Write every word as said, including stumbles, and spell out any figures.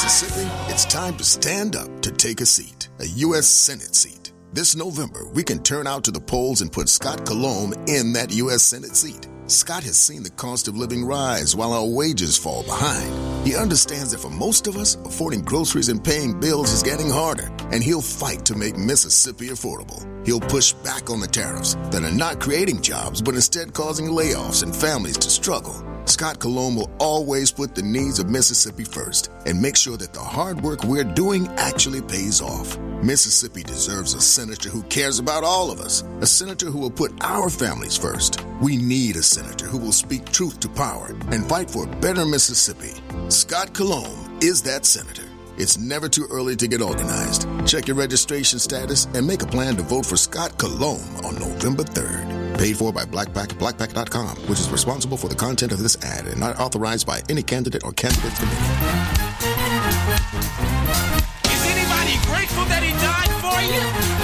Mississippi, it's time to stand up to take a seat, a U S Senate seat. This November, we can turn out to the polls and put Scott Colomb in that U S Senate seat. Scott has seen the cost of living rise while our wages fall behind. He understands that for most of us, affording groceries and paying bills is getting harder, and he'll fight to make Mississippi affordable. He'll push back on the tariffs that are not creating jobs, but instead causing layoffs and families to struggle. Scott Colomb will always put the needs of Mississippi first and make sure that the hard work we're doing actually pays off. Mississippi deserves a senator who cares about all of us, a senator who will put our families first. We need a senator who will speak truth to power and fight for a better Mississippi. Scott Colomb is that senator. It's never too early to get organized. Check your registration status and make a plan to vote for Scott Colomb on November third. Paid for by Blackpack at blackpack dot com, which is responsible for the content of this ad and not authorized by any candidate or candidates committee. Is anybody grateful that he died for you?